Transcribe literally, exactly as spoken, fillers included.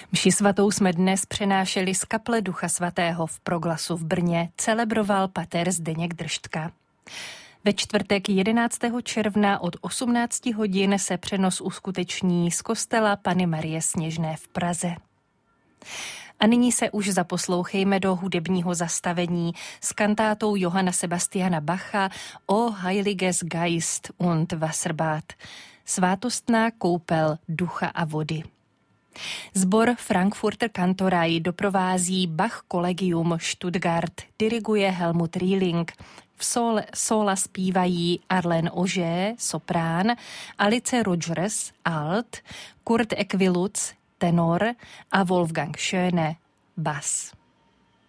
Mši svatou jsme dnes přenášeli z kaple Ducha svatého v Proglasu v Brně, celebroval pater Zdeněk Drštka. Ve čtvrtek jedenáctého června od osmnácti hodin se přenos uskuteční z kostela Panny Marie Sněžné v Praze. A nyní se už zaposlouchejme do hudebního zastavení s kantátou Johanna Sebastiana Bacha O Heiliges Geist und Wasserbad, svátostná koupel ducha a vody. Sbor Frankfurter Kantorei doprovází Bach Collegium Stuttgart, diriguje Helmut Rieling. V sol, sola zpívají Arlene Auger, soprán, Alice Rogers, alt, Kurt Equiluz, tenor a Wolfgang Schöne, bas.